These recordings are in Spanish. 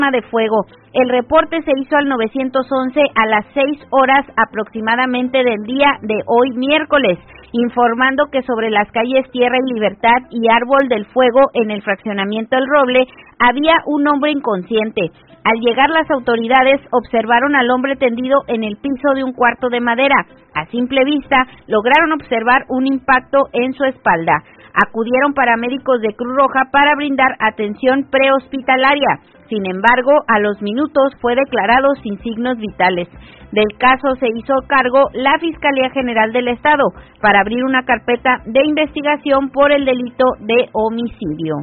de fuego. El reporte se hizo al 911 a las 6 horas aproximadamente del día de hoy miércoles, informando que sobre las calles Tierra y Libertad y Árbol del Fuego en el fraccionamiento El Roble había un hombre inconsciente. Al llegar las autoridades observaron al hombre tendido en el piso de un cuarto de madera. A simple vista lograron observar un impacto en su espalda. Acudieron paramédicos de Cruz Roja para brindar atención prehospitalaria. Sin embargo, a los minutos fue declarado sin signos vitales. Del caso se hizo cargo la Fiscalía General del Estado para abrir una carpeta de investigación por el delito de homicidio.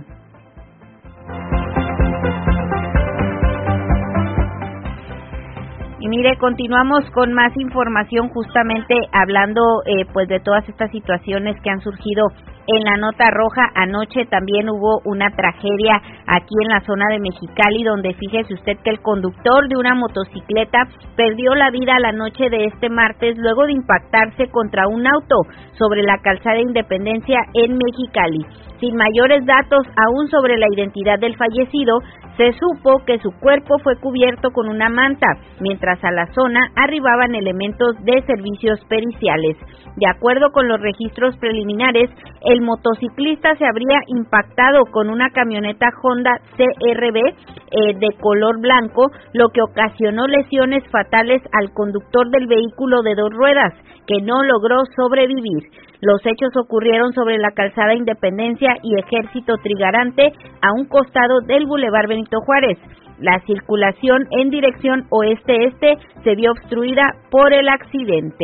Y mire, continuamos con más información, justamente hablando pues de todas estas situaciones que han surgido en la nota roja. Anoche también hubo una tragedia aquí en la zona de Mexicali, donde fíjese usted que el conductor de una motocicleta perdió la vida la noche de este martes luego de impactarse contra un auto sobre la calzada Independencia en Mexicali. Sin mayores datos aún sobre la identidad del fallecido, se supo que su cuerpo fue cubierto con una manta, mientras a la zona arribaban elementos de servicios periciales. De acuerdo con los registros preliminares, el motociclista se habría impactado con una camioneta Honda CR-V de color blanco, lo que ocasionó lesiones fatales al conductor del vehículo de 2 ruedas, que no logró sobrevivir. Los hechos ocurrieron sobre la calzada Independencia y Ejército Trigarante, a un costado del Boulevard Benito Juárez. La circulación en dirección oeste-este se vio obstruida por el accidente.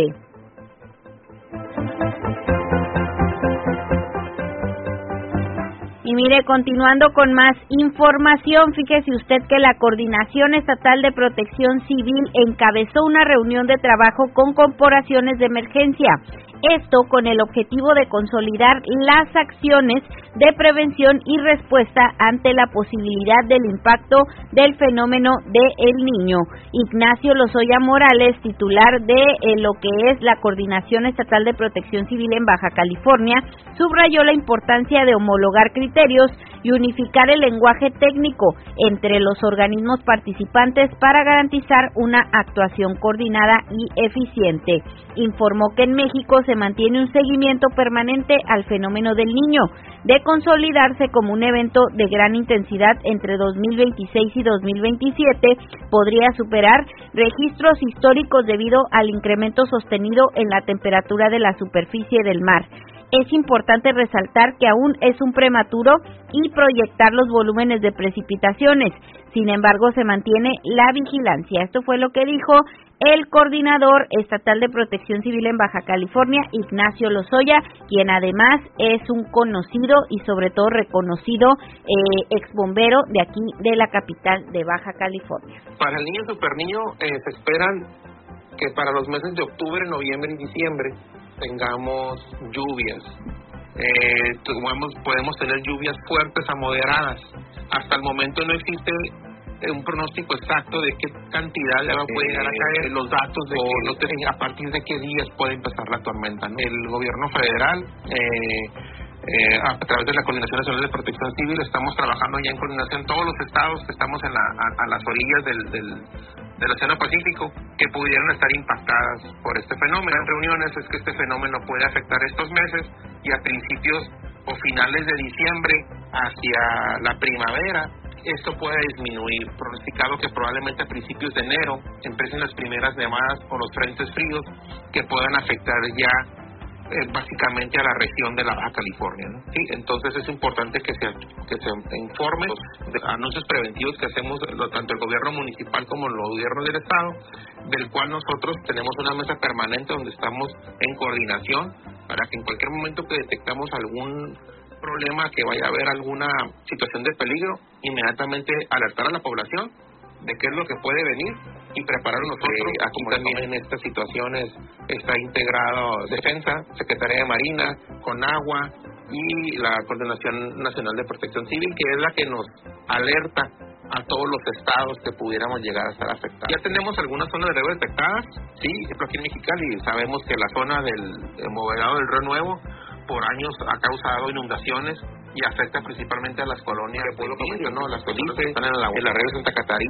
Y mire, continuando con más información, fíjese usted que la Coordinación Estatal de Protección Civil encabezó una reunión de trabajo con corporaciones de emergencia. Esto con el objetivo de consolidar las acciones de prevención y respuesta ante la posibilidad del impacto del fenómeno de El Niño. Ignacio Lozoya Morales, titular de lo que es la Coordinación Estatal de Protección Civil en Baja California, subrayó la importancia de homologar criterios y unificar el lenguaje técnico entre los organismos participantes para garantizar una actuación coordinada y eficiente. Informó que en México se mantiene un seguimiento permanente al fenómeno del Niño. De consolidarse como un evento de gran intensidad entre 2026 y 2027, podría superar registros históricos debido al incremento sostenido en la temperatura de la superficie del mar. Es importante resaltar que aún es un prematuro y proyectar los volúmenes de precipitaciones. Sin embargo, se mantiene la vigilancia. Esto fue lo que dijo el coordinador estatal de Protección Civil en Baja California, Ignacio Lozoya, quien además es un conocido y sobre todo reconocido exbombero de aquí de la capital de Baja California. Para el Niño Super Niño se esperan que para los meses de octubre, noviembre y diciembre tengamos lluvias. Podemos tener lluvias fuertes a moderadas. Hasta el momento no existe un pronóstico exacto de qué cantidad de agua puede llegar a caer, los datos de a partir de qué días puede empezar la tormenta, ¿no? El gobierno federal, a través de la Coordinación Nacional de Protección Civil, estamos trabajando ya en coordinación todos los estados que estamos a las orillas del Océano Pacífico, que pudieran estar impactadas por este fenómeno. En reuniones es que este fenómeno puede afectar estos meses y a principios o finales de diciembre hacia la primavera esto puede disminuir, pronosticado que probablemente a principios de enero empiecen las primeras nevadas o los frentes fríos que puedan afectar ya básicamente a la región de la Baja California, ¿no? Sí, entonces es importante que se informe de anuncios preventivos que hacemos tanto el gobierno municipal como el gobierno del estado, del cual nosotros tenemos una mesa permanente donde estamos en coordinación para que en cualquier momento que detectamos algún problema, que vaya a haber alguna situación de peligro, inmediatamente alertar a la población de qué es lo que puede venir y preparar nosotros. Aquí también en estas situaciones está integrado Defensa, Secretaría de Marina, Conagua y la Coordinación Nacional de Protección Civil, que es la que nos alerta a todos los estados que pudiéramos llegar a estar afectados. Ya tenemos algunas zonas de riego detectadas, sí, ejemplo aquí en Mexicali sabemos que la zona del embovedado del Río Nuevo por años ha causado inundaciones y afecta principalmente a las colonias de pueblo, como mencionó, las colinas que están en la red de Santa Catarina.